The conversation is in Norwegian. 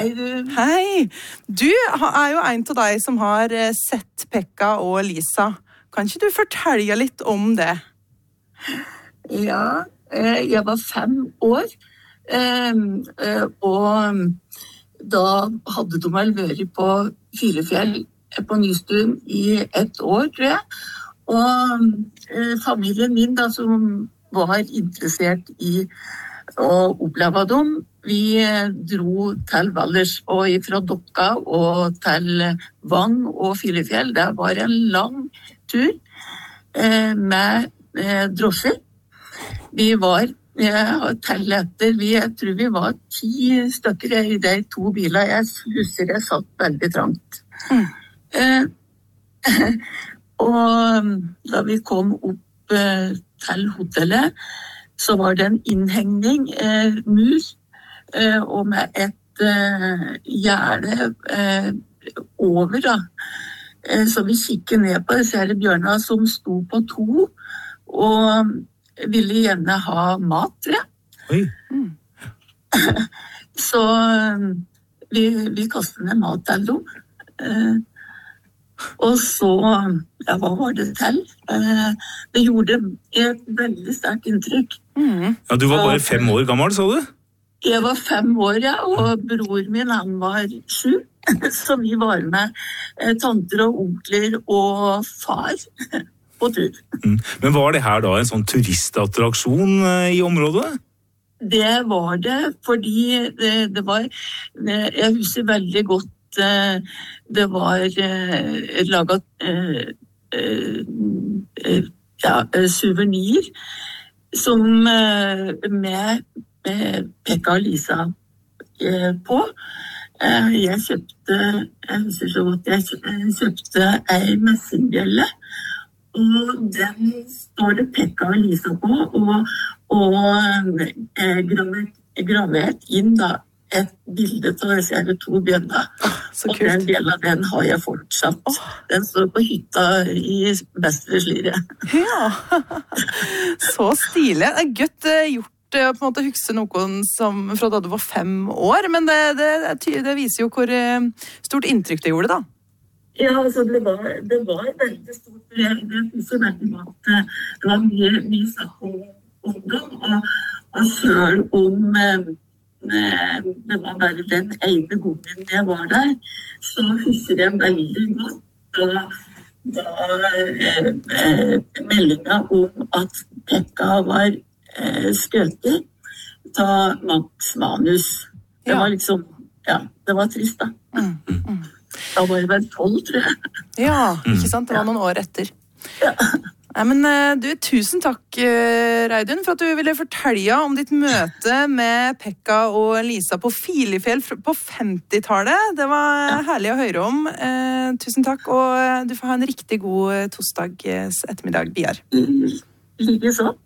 Hei, du. Hei. Du jo en av deg som har sett Pekka og Lisa. Kan ikke du fortelle litt om det? Ja, jeg var 5 år, og da hadde de vel vært på Filefjell på Nystuen i 1 år, tror jeg. Og familien min da, som var interessert i å oppleve dem, vi dro til Valdres og fra Dokka og til Vang og Filefjell. Det var en lang tur med drosjer. Vi var jeg tror vi var 10 stykker i de 2 bilene. Jeg husker jeg satt veldig trangt. Og da vi kom opp til hotellet, så var det en innhegning, mur, og med et gjerde over, da. Så vi kikket ned på disse her bjørnene som sto på 2, og ville gjerne ha mat, tror jeg. Så vi kastet ned mat til dem. Og så, ja, hva var det til? Det gjorde et veldig sterkt inntrykk. Ja, du var bare 5 år gammel, sa du? Jeg var 5 år, ja, og bror min, han var 7. Så vi var med tanter og onkler og far på tur. Men var det her da en sånn turistattraksjon i området? Det var det, fordi det var, jeg husker veldig godt, det var laget souvenir som med Pekka og Lisa på. Jeg kjøpte ei messingbjelle, og den står det Pekka og Lisa på, og gravert inn da et bilde av disse 2 bjørner. Og den delen av den har jeg fortsatt. Den står på hytta i Vestre Slidre. Ja, så stilig. Det godt gjort på en måte å huske noen som fra da du var 5 år, men det viser jo hvor stort inntrykk det gjorde da. Ja, altså det var veldig stort. Jeg husker veldig godt at det var mye snakk om ungdom, og selv om det var bare den ene gangen jeg var der, så husker jeg veldig godt da meldingen om at Pekka var skøter ta Max Manus. Det var liksom, ja, det var trist da. Da var jeg vel 12, tror jeg. Ja, ikke sant? Det var noen år etter. Ja. Nei, men du, tusen takk, Reidun, for at du ville fortelle om ditt møte med Pekka og Lisa på Filefjell på 50-tallet. Det var herlig å høre om. Tusen takk, og du får ha en riktig god torsdags ettermiddag, Biar. Like så.